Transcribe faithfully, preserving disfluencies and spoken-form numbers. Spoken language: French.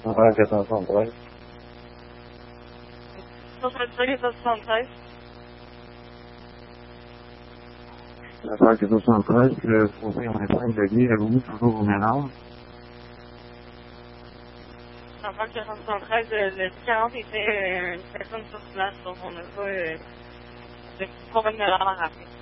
Centrale quatre cent soixante-treize. soixante-treize quatre cent soixante-treize. Centrale quatre cent soixante-treize, le fossé en cinq de gué, avez-vous toujours au ménage? Centrale quatre cent soixante-treize, euh, le quarante était euh, une personne sur place, donc on n'a pas euh, de problème de l'heure à rappeler.